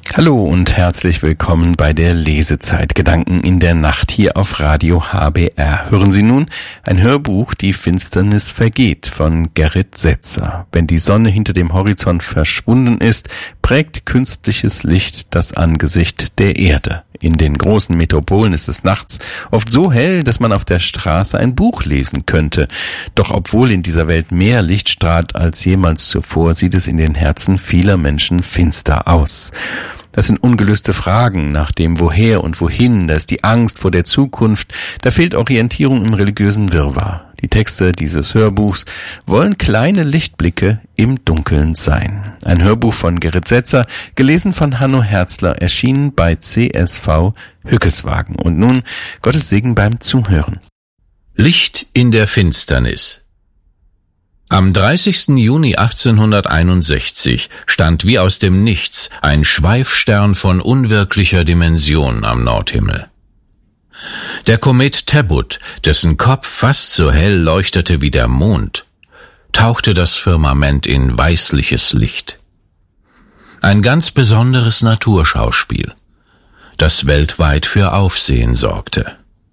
Hallo und herzlich willkommen bei der Lesezeit Gedanken in der Nacht hier auf Radio HBR. Hören Sie nun ein Hörbuch Die Finsternis vergeht von Gerrit Setzer. Wenn die Sonne hinter dem Horizont verschwunden ist, prägt künstliches Licht das Angesicht der Erde. In den großen Metropolen ist es nachts oft so hell, dass man auf der Straße ein Buch lesen könnte. Doch obwohl in dieser Welt mehr Licht strahlt als jemals zuvor, sieht es in den Herzen vieler Menschen finster aus. Das sind ungelöste Fragen nach dem Woher und Wohin, da ist die Angst vor der Zukunft, da fehlt Orientierung im religiösen Wirrwarr. Die Texte dieses Hörbuchs wollen kleine Lichtblicke im Dunkeln sein. Ein Hörbuch von Gerrit Setzer, gelesen von Hanno Herzler, erschienen bei CSV Hückeswagen. Und nun Gottes Segen beim Zuhören. Licht in der Finsternis. Am 30. Juni 1861 stand wie aus dem Nichts ein Schweifstern von unwirklicher Dimension am Nordhimmel. Der Komet Tebbutt, dessen Kopf fast so hell leuchtete wie der Mond, tauchte das Firmament in weißliches Licht. Ein ganz besonderes Naturschauspiel, das weltweit für Aufsehen sorgte.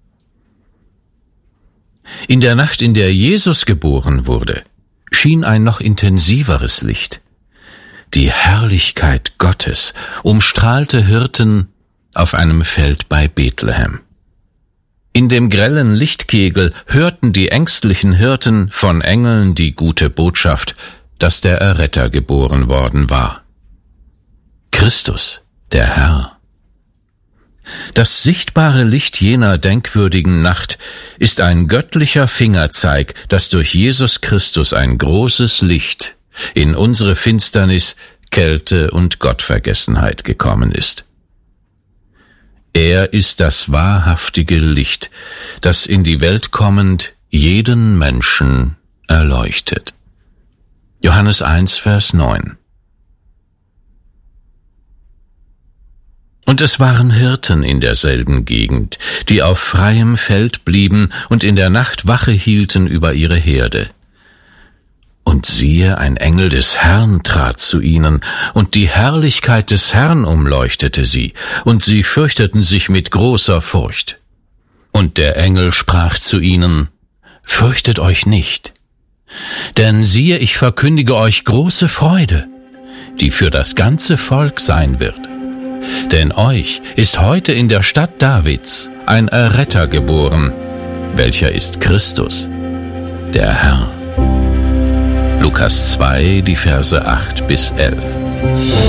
In der Nacht, in der Jesus geboren wurde, schien ein noch intensiveres Licht. Die Herrlichkeit Gottes umstrahlte Hirten auf einem Feld bei Bethlehem. In dem grellen Lichtkegel hörten die ängstlichen Hirten von Engeln die gute Botschaft, dass der Erretter geboren worden war. Christus, der Herr. Das sichtbare Licht jener denkwürdigen Nacht ist ein göttlicher Fingerzeig, dass durch Jesus Christus ein großes Licht in unsere Finsternis, Kälte und Gottvergessenheit gekommen ist. Er ist das wahrhaftige Licht, das in die Welt kommend jeden Menschen erleuchtet. Johannes 1, Vers 9. Und es waren Hirten in derselben Gegend, die auf freiem Feld blieben und in der Nacht Wache hielten über ihre Herde. Und siehe, ein Engel des Herrn trat zu ihnen, und die Herrlichkeit des Herrn umleuchtete sie, und sie fürchteten sich mit großer Furcht. Und der Engel sprach zu ihnen: Fürchtet euch nicht, denn siehe, ich verkündige euch große Freude, die für das ganze Volk sein wird. Denn euch ist heute in der Stadt Davids ein Erretter geboren, welcher ist Christus, der Herr. Lukas 2, die Verse 8 bis 11.